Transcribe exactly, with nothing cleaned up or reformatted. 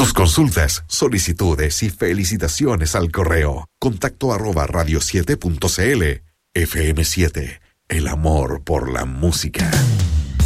Tus consultas, solicitudes y felicitaciones al correo contacto arroba radio siete punto c l. F M siete, el amor por la música.